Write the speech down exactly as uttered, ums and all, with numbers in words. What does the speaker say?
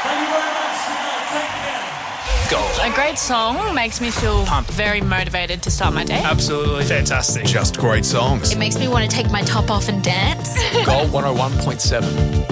Thank you very much. Uh, take care. Gold. A great song makes me feel Pumped. very motivated to start my day. Absolutely fantastic. Just great songs. It makes me want to take my top off and dance. Gold one oh one point seven.